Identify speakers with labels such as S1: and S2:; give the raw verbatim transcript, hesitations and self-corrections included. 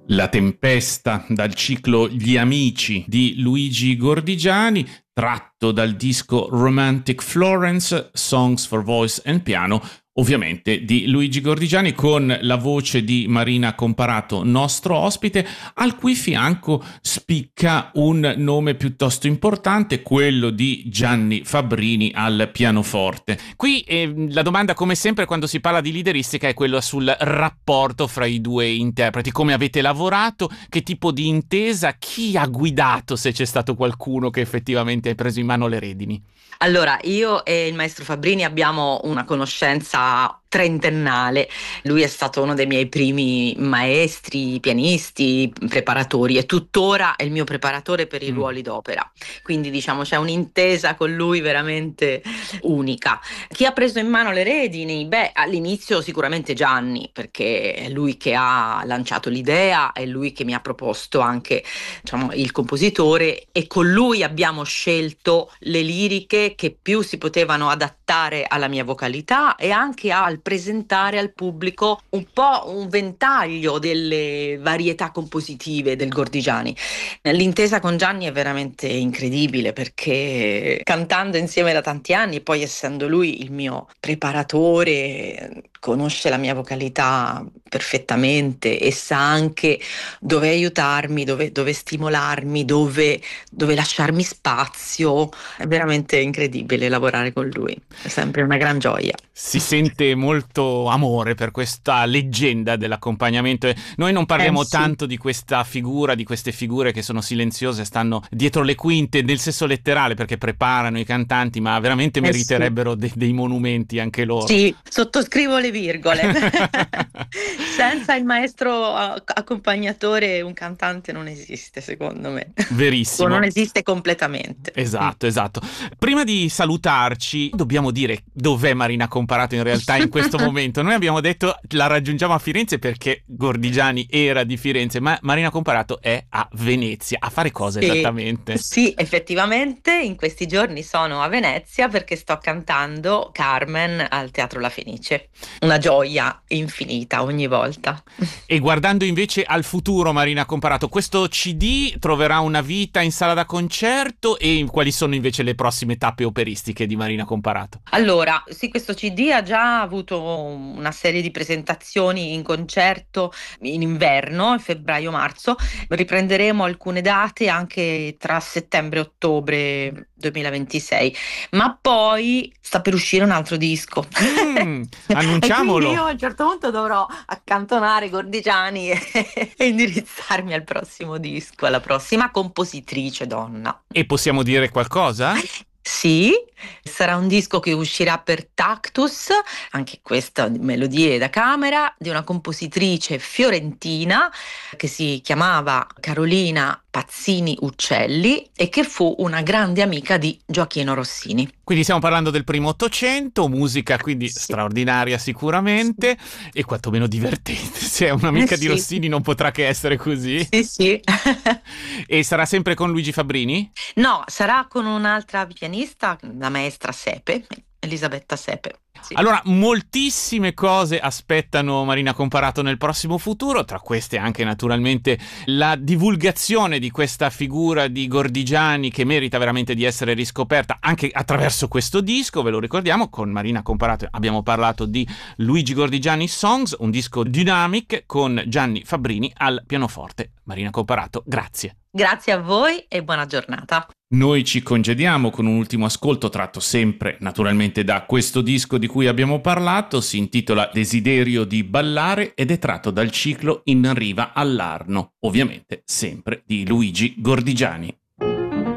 S1: La tempesta, dal ciclo Gli amici di Luigi Gordigiani, tratto dal disco Romantic Florence, Songs for Voice and Piano, ovviamente di Luigi Gordigiani, con la voce di Marina Comparato, nostro ospite, al cui fianco spicca un nome piuttosto importante, quello di Gianni Fabbrini al pianoforte.
S2: Qui eh, la domanda, come sempre quando si parla di lideristica, è quella sul rapporto fra i due interpreti. Come avete lavorato? Che tipo di intesa? Chi ha guidato, se c'è stato qualcuno che effettivamente ha preso in mano le redini?
S3: Allora, io e il maestro Fabbrini abbiamo una conoscenza trentennale. Lui è stato uno dei miei primi maestri, pianisti, preparatori, e tuttora è il mio preparatore per i
S2: Mm.
S3: ruoli d'opera. Quindi diciamo c'è un'intesa con lui veramente unica. Chi ha preso in mano le redini? Beh, all'inizio sicuramente Gianni, perché è lui che ha lanciato l'idea, è lui che mi ha proposto anche, diciamo, il compositore, e con lui abbiamo scelto le liriche che più si potevano adattare alla mia vocalità e anche al presentare al pubblico un po' un ventaglio delle varietà compositive del Gordigiani. L'intesa con Gianni è veramente incredibile, perché cantando insieme da tanti anni e poi essendo lui il mio preparatore, conosce la mia vocalità perfettamente e sa anche dove aiutarmi, dove, dove stimolarmi, dove, dove lasciarmi spazio. È veramente incredibile lavorare con lui, è sempre una gran gioia.
S2: Si sente molto amore per questa leggenda dell'accompagnamento. Noi non parliamo
S3: Eh, sì.
S2: tanto di questa figura, di queste figure che sono silenziose, stanno dietro le quinte, nel senso letterale, perché preparano i cantanti, ma veramente
S3: Eh,
S2: meriterebbero de- dei monumenti anche loro.
S3: Sì, sottoscrivo le virgole. Senza il maestro a- accompagnatore un cantante non esiste, secondo me.
S2: Verissimo.
S3: O non esiste completamente.
S2: Esatto, esatto. Prima di salutarci, dobbiamo dire dov'è Marina Comparato in realtà in questo momento. Noi abbiamo detto la raggiungiamo a Firenze perché Gordigiani era di Firenze, ma Marina Comparato è a Venezia. A fare cosa
S3: Sì,
S2: esattamente?
S3: sì, effettivamente in questi giorni sono a Venezia perché sto cantando Carmen al Teatro La Fenice. Una gioia infinita ogni volta.
S2: E guardando invece al futuro, Marina Comparato, questo C D troverà una vita in sala da concerto, e quali sono invece le prossime tappe operistiche di Marina Comparato?
S3: Allora, sì, questo C D ha già avuto una serie di presentazioni in concerto in inverno, febbraio-marzo. Riprenderemo alcune date anche tra settembre e ottobre duemilaventisei, ma poi sta per uscire un altro disco.
S2: Mm, annunciamolo.
S3: E quindi io a un certo punto dovrò accantonare Gordigiani e, e indirizzarmi al prossimo disco, alla prossima compositrice donna.
S2: E possiamo dire qualcosa?
S3: Sì, sarà un disco che uscirà per Tactus, anche questa melodie da camera, di una compositrice fiorentina che si chiamava Carolina Pazzini Uccelli e che fu una grande amica di Gioachino Rossini.
S2: Quindi stiamo parlando del primo Ottocento, musica quindi
S3: Sì.
S2: straordinaria sicuramente, e quantomeno divertente. Se è un'amica
S3: Eh,
S2: di
S3: sì.
S2: Rossini non potrà che essere così.
S3: Sì, sì.
S2: E sarà sempre con Luigi Fabbrini?
S3: No, sarà con un'altra pianista, la maestra Sepe, Elisabetta Sepe. Sì.
S2: Allora, moltissime cose aspettano Marina Comparato nel prossimo futuro, tra queste anche naturalmente la divulgazione di questa figura di Gordigiani che merita veramente di essere riscoperta anche attraverso questo disco. Ve lo ricordiamo, con Marina Comparato abbiamo parlato di Luigi Gordigiani Songs, un disco dynamic con Gianni Fabbrini al pianoforte. Marina Comparato, grazie.
S3: Grazie a voi e buona giornata.
S1: Noi ci congediamo con un ultimo ascolto tratto sempre naturalmente da questo disco di cui abbiamo parlato. Si intitola Desiderio di ballare ed è tratto dal ciclo In riva all'Arno, ovviamente sempre di Luigi Gordigiani.